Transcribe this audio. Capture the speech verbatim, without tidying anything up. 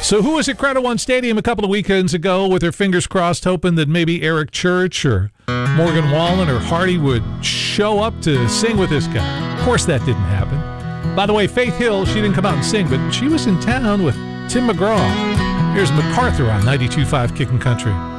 So who was at Credit One Stadium a couple of weekends ago with their fingers crossed, hoping that maybe Eric Church or Morgan Wallen or Hardy would show up to sing with this guy? Of course that didn't happen. By the way, Faith Hill, she didn't come out and sing, but she was in town with Tim McGraw. Here's MacArthur on ninety-two point five Kickin' Country.